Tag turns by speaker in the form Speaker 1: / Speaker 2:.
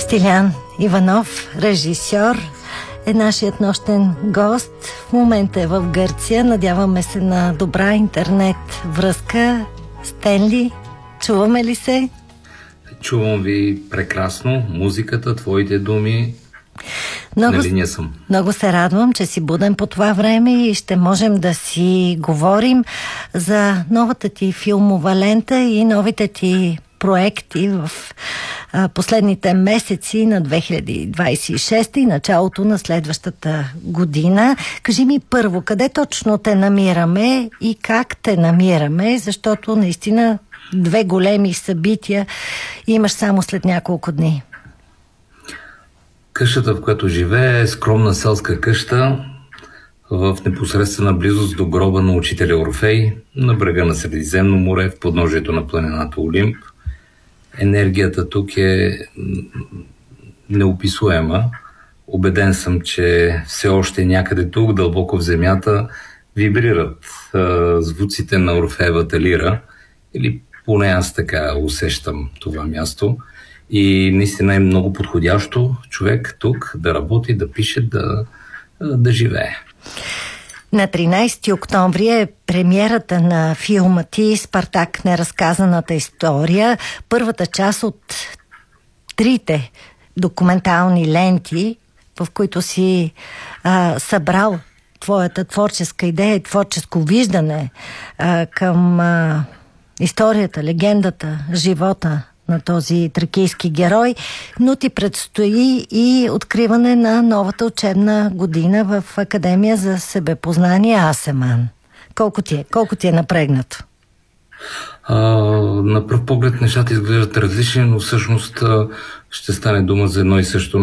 Speaker 1: Стилян Иванов, режисьор, е нашият нощен гост. В момента е в Гърция. Надяваме се на добра интернет връзка. Стенли, чуваме ли се?
Speaker 2: Чувам ви прекрасно. Музиката, твоите думи. На линия съм.
Speaker 1: Много се радвам, че си буден по това време и ще можем да си говорим за новата ти филмова лента и новите ти проекти в последните месеци на 2026 и началото на следващата година. Кажи ми първо, къде точно те намираме и как те намираме, защото наистина две големи събития имаш само след няколко дни.
Speaker 2: Къщата, в която живее, е скромна селска къща в непосредствена близост до гроба на учителя Орфей, на брега на Средиземно море, в подножието на планината Олимп. Енергията тук е неописуема. Убеден съм, че все още някъде тук, дълбоко в земята, вибрират звуците на Орфеевата лира, или поне аз така усещам това място. И наистина е много подходящо човек тук да работи, да пише, да живее.
Speaker 1: На 13 октомври е премиерата на филма ти «Спартак. Неразказаната история». Първата част от трите документални ленти, в които си събрал твоята творческа идея и творческо виждане към историята, легендата, живота на този тракийски герой, но ти предстои и откриване на новата учебна година в Академия за себепознание Асеман. Колко ти е напрегнато?
Speaker 2: На пръв поглед нещата изглеждат различни, но всъщност ще стане дума за едно и също